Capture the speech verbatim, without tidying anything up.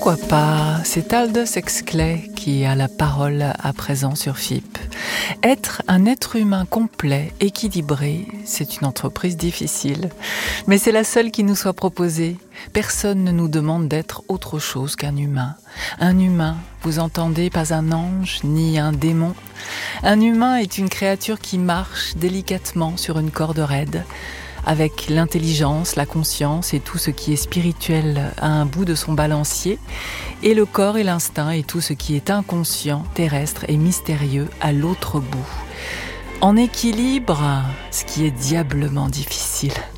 Pourquoi pas? C'est Aldous Huxley qui a la parole à présent sur F I P. Être un être humain complet, équilibré, c'est une entreprise difficile. Mais c'est la seule qui nous soit proposée. Personne ne nous demande d'être autre chose qu'un humain. Un humain, vous entendez, pas un ange, ni un démon. Un humain est une créature qui marche délicatement sur une corde raide, avec l'intelligence, la conscience et tout ce qui est spirituel à un bout de son balancier, et le corps et l'instinct et tout ce qui est inconscient, terrestre et mystérieux à l'autre bout. En équilibre, ce qui est diablement difficile.